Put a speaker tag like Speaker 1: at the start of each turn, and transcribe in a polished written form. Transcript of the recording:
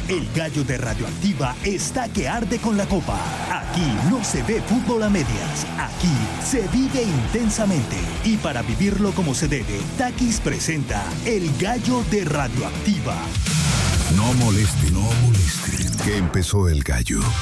Speaker 1: El gallo de Radioactiva está que arde con la copa. Aquí no se ve fútbol a medias. Aquí se vive intensamente. Y para vivirlo como se debe, Takis presenta El gallo de Radioactiva.
Speaker 2: No moleste, que empezó el gallo.